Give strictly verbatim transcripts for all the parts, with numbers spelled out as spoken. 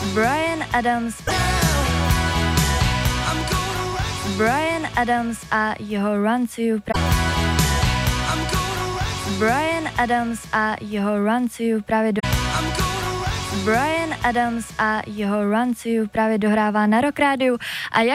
Bryan Adams. Bryan Adams a jeho Run to You. Bryan Adams a jeho Run to You právě do... Bryan Adams a jeho Run to You právě dohrává na Rock Rádiu. A jak...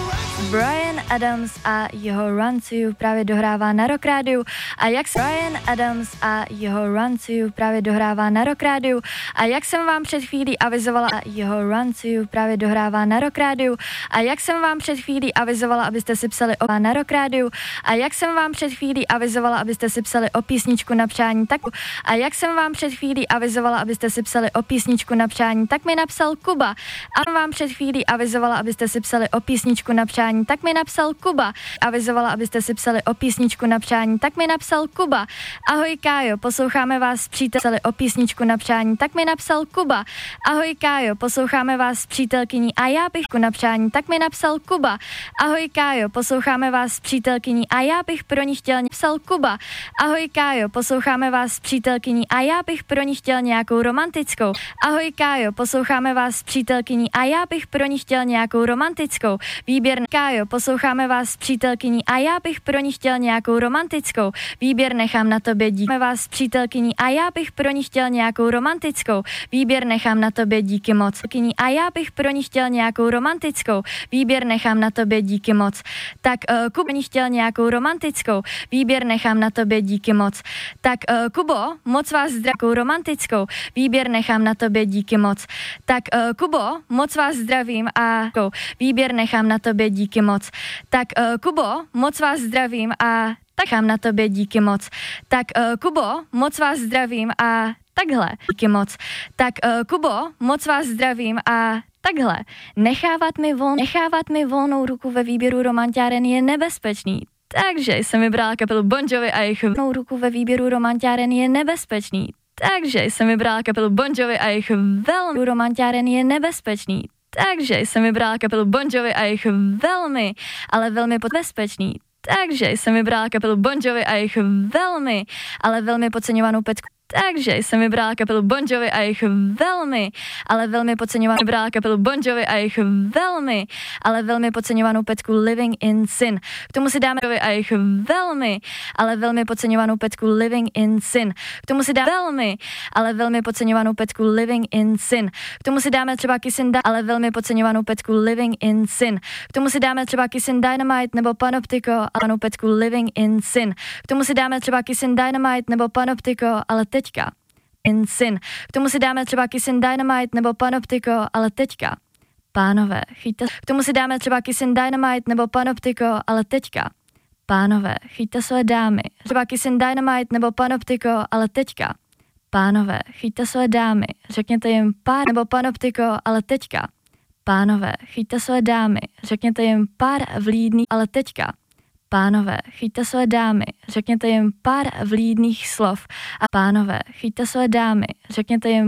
Bryan Adams a jeho Run to You právě dohrává na Rock Rádiu. A jak se Bryan Adams a jeho Run to You právě dohrává na Rock Rádiu. A jak jsem vám před chvílí avizovala, jeho Run to You právě dohrává na Rock Rádiu. A jak jsem vám před chvílí avizovala, abyste si psali o na Rock Rádiu. A jak jsem vám před chvílí avizovala, abyste si psali o písničku na přání, tak a jak jsem vám před chvílí avizovala, abyste si psali o písničku na přání, tak mi napsal Kuba. A vám před chvílí avizovala, abyste si psali o písničku na přání, tak mi napsal Kuba. Avizovala, abyste si psali o písničku na přání, tak mi napsal Kuba. Ahoj Kájo, posloucháme vás přítel o písničku na přání, tak mi napsal Kuba. Ahoj Kájo, posloucháme vás s přítelkyní a já bych na přání, tak mi napsal Kuba. Ahoj Kájo, posloucháme vás s přítelkyní a já bych pro ní chtěl napsal Kuba. Ahoj Kájo, posloucháme vás s přítelkyní a já bych pro ní chtěl nějakou romantickou. Ahoj Kájo, posloucháme vás s přítelkyní a já bych pro ní chtěl nějakou romantickou. Výběr Kájo, posloucháme vás s přítelkyní a já bych pro ní chtěl nějakou romantickou. Výběr nechám na tobě, díky vás s přítelkyní a já bych pro ní chtěl nějakou romantickou. Výběr nechám na tobě, díky moc. A já bych pro ní chtěl nějakou romantickou. Výběr nechám na tobě, díky moc. Tak uh, Kubo, ní chtěl nějakou romantickou. Výběr nechám na tobě, díky moc. Tak uh, Kubo, moc vás zdravím romantickou. Výběr nechám na tobě, díky moc. Tak uh, Kubo, moc vás zdravím a výběr nechám na tobě, díky moc. Tak uh, Kubo, moc vás zdravím a tak mám na tobě, díky moc. Tak uh, Kubo, moc vás zdravím a takhle, díky moc. Tak uh, Kubo, moc vás zdravím a takhle. Nechávat mi, vol, nechávat mi volnou ruku ve výběru romantiáren je nebezpečný. Takže jsem vybrala kapelu Bon Jovi a jejich volnou ruku ve výběru romantiáren je nebezpečný. Takže jsem vybrala kapelu Bon Jovi a jejich velmi romantiáren je nebezpečný. Takže jsem vybrala kapelu Bon Jovi a jejich velmi, ale velmi bezpečný. Takže jsem vybrala kapelu Bon Jovi a jejich velmi, ale velmi podceňovanou pecku. Takže jsem vybrala kapelu Bon Jovi a jejich velmi, ale velmi podceňovanou vybrala kapelu Bon Jovi a jejich velmi, ale velmi podceňovanou pecku Living in Sin. K tomu si dáme a jejich velmi, ale velmi podceňovanou pecku Living in Sin. K tomu si dáme velmi, ale velmi podceňovanou pecku Living in Sin. K tomu si dáme třeba Kissin' Dynamite, ale velmi podceňovanou pecku Living in Sin. K tomu si dáme třeba Kissin' Dynamite nebo Panoptico, ale pecku Living in Sin. K tomu si dáme třeba Kissin' Dynamite nebo Panoptico, ale teďka in Sin. K tomu si dáme třeba Kissin' Dynamite nebo Panoptico, ale teďka. Pánové, chyťte. K tomu si dáme třeba Kissin' Dynamite nebo Panoptico, ale teďka. Pánové, chyťte své dámy. Třeba Kissin' Dynamite nebo Panoptico, ale teďka. Pánové, chyťte své dámy. Řekněte jim pár nebo Panoptico, ale teďka. Pánové, chyťte své dámy. Řekněte jim pár vlídných, ale teďka. Pánové, chyťte své dámy, řekněte jim pár vlídných slov. A pánové, chyťte své dámy, řekněte jim